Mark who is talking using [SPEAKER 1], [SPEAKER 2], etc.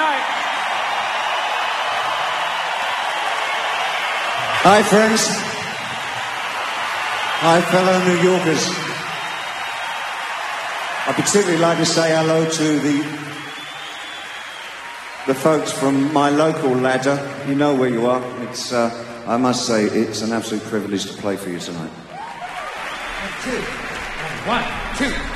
[SPEAKER 1] right.
[SPEAKER 2] Hi, friends. Hi, fellow New Yorkers. I'd particularly like to say hello to the folks from my local ladder. You know where you are. It's, I must say, it's an absolute privilege to play for you tonight.
[SPEAKER 1] 1, 2.